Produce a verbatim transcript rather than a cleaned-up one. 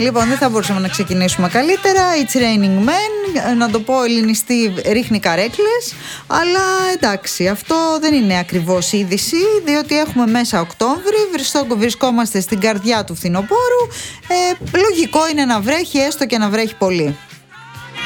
Λοιπόν, δεν θα μπορούσαμε να ξεκινήσουμε καλύτερα. It's raining men. Να το πω ελληνιστή, ρίχνει καρέκλες. Αλλά εντάξει, αυτό δεν είναι ακριβώς είδηση, διότι έχουμε μέσα Οκτώβρη, βρισκόμαστε στην καρδιά του φθινοπόρου. ε, Λογικό είναι να βρέχει, έστω και να βρέχει πολύ.